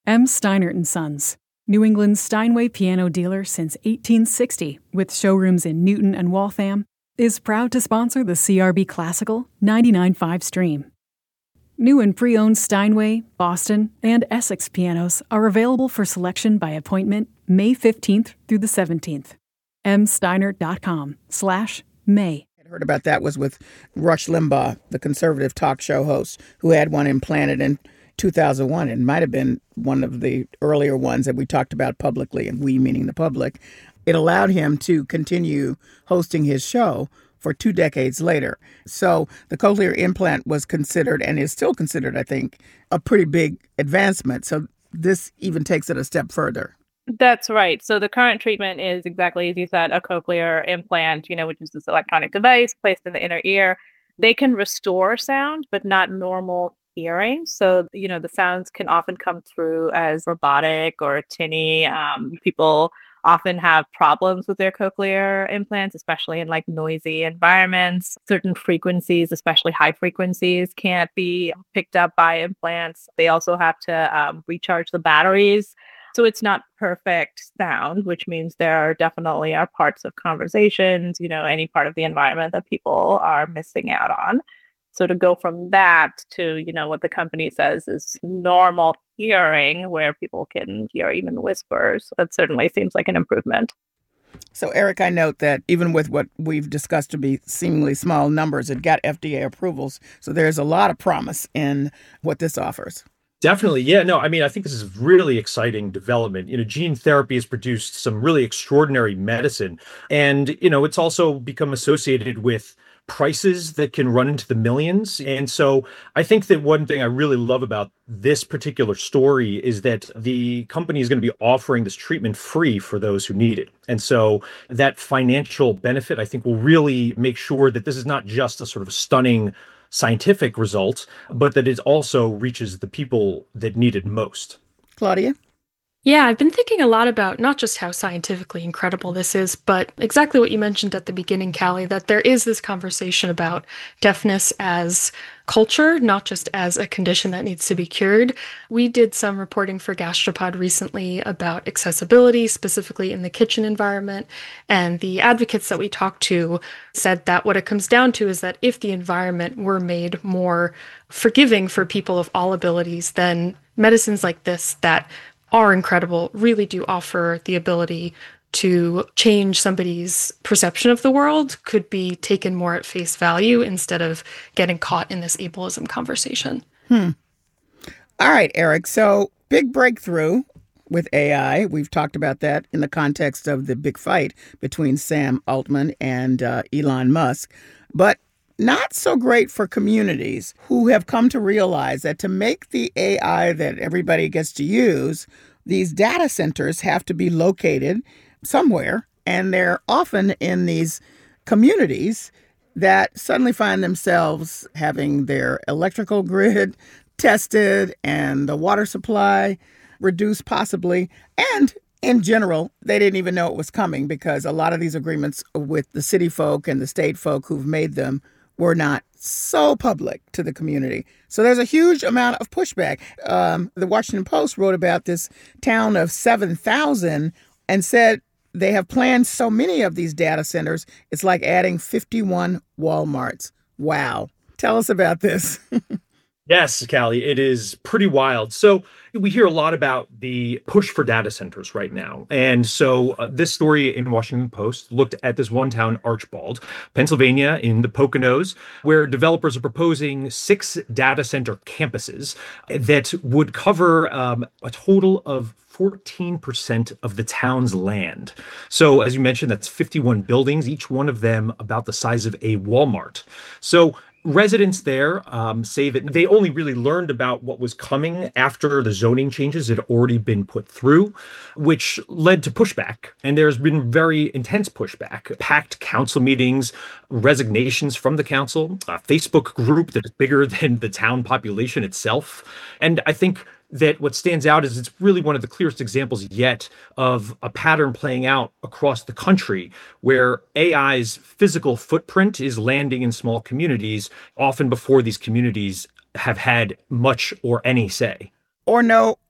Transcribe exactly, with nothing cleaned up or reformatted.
M. Steinert and Sons, New England's Steinway piano dealer since eighteen sixty, with showrooms in Newton and Waltham, is proud to sponsor the C R B Classical ninety-nine point five stream. New and pre-owned Steinway, Boston, and Essex pianos are available for selection by appointment May fifteenth through the seventeenth. m steinert dot com slash May. I heard about that was with Rush Limbaugh, the conservative talk show host, who had one implanted in two thousand one. It might have been one of the earlier ones that we talked about publicly, and we meaning the public. It allowed him to continue hosting his show for two decades later. So the cochlear implant was considered, and is still considered, I think, a pretty big advancement. So this even takes it a step further. That's right. So the current treatment is exactly as you said, a cochlear implant, you know, which is this electronic device placed in the inner ear. They can restore sound, but not normal hearing. So, you know, the sounds can often come through as robotic or tinny. Um, people often have problems with their cochlear implants, especially in like noisy environments. Certain frequencies, especially high frequencies, can't be picked up by implants. They also have to um, recharge the batteries. So it's not perfect sound, which means there are definitely are parts of conversations, you know, any part of the environment that people are missing out on. So to go from that to, you know, what the company says is normal hearing, where people can hear even whispers, that certainly seems like an improvement. So, Eric, I note that even with what we've discussed to be seemingly small numbers, it got F D A approvals. So there's a lot of promise in what this offers. Definitely. Yeah, no, I mean, I think this is really exciting development. You know, gene therapy has produced some really extraordinary medicine. And, you know, it's also become associated with prices that can run into the millions. And so I think that one thing I really love about this particular story is that the company is going to be offering this treatment free for those who need it. And so that financial benefit, I think, will really make sure that this is not just a sort of stunning scientific result, but that it also reaches the people that need it most. Claudia? Yeah, I've been thinking a lot about not just how scientifically incredible this is, but exactly what you mentioned at the beginning, Callie, that there is this conversation about deafness as culture, not just as a condition that needs to be cured. We did some reporting for Gastropod recently about accessibility, specifically in the kitchen environment, and the advocates that we talked to said that what it comes down to is that if the environment were made more forgiving for people of all abilities, then medicines like this that are incredible really do offer the ability to change somebody's perception of the world, could be taken more at face value instead of getting caught in this ableism conversation. Hmm. All right, Eric. So big breakthrough with A I. We've talked about that in the context of the big fight between Sam Altman and uh, Elon Musk. But not so great for communities who have come to realize that to make the A I that everybody gets to use, these data centers have to be located somewhere, and they're often in these communities that suddenly find themselves having their electrical grid tested and the water supply reduced possibly, and in general, they didn't even know it was coming because a lot of these agreements with the city folk and the state folk who've made them were not so public to the community. So there's a huge amount of pushback. Um, the Washington Post wrote about this town of seven thousand and said they have planned so many of these data centers, it's like adding fifty-one Walmarts. Wow. Tell us about this. Yes, Callie, it is pretty wild. So we hear a lot about the push for data centers right now. And so uh, this story in Washington Post looked at this one town, Archbald, Pennsylvania, in the Poconos, where developers are proposing six data center campuses that would cover um, a total of fourteen percent of the town's land. So as you mentioned, that's fifty-one buildings, each one of them about the size of a Walmart. So residents there um, say that they only really learned about what was coming after the zoning changes had already been put through, which led to pushback. And there's been very intense pushback, packed council meetings, resignations from the council, a Facebook group that is bigger than the town population itself. And I think that what stands out is it's really one of the clearest examples yet of a pattern playing out across the country where A I's physical footprint is landing in small communities, often before these communities have had much or any say. Or no